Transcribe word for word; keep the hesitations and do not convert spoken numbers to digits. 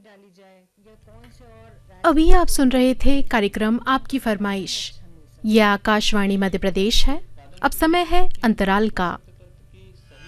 अभी आप सुन रहे थे कार्यक्रम आपकी फरमाइश। यह आकाशवाणी मध्य प्रदेश है। अब समय है अंतराल का।